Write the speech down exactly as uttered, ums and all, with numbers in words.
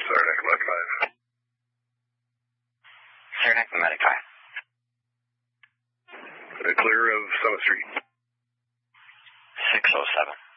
Saranac, Medic five. Saranac, Medic five. Uh, clear of Summit Street. six oh seven.